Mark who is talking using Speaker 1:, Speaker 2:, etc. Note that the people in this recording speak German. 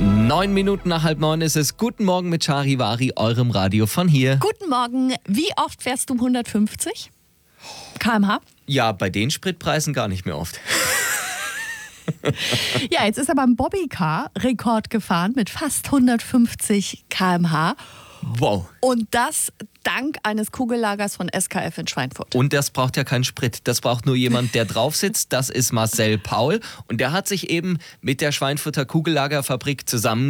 Speaker 1: 9 Minuten nach 8:30 ist es. Guten Morgen mit Charivari, eurem Radio von hier.
Speaker 2: Guten Morgen. Wie oft fährst du 150 km/h?
Speaker 1: Ja, bei den Spritpreisen gar nicht mehr oft.
Speaker 2: Ja, jetzt ist aber ein Bobbycar Rekord gefahren mit fast 150 km/h.
Speaker 1: Wow.
Speaker 2: Und das dank eines Kugellagers von SKF in Schweinfurt.
Speaker 1: Und das braucht ja keinen Sprit. Das braucht nur jemand, der drauf sitzt. Das ist Marcel Paul. Und der hat sich eben mit der Schweinfurter Kugellagerfabrik zusammen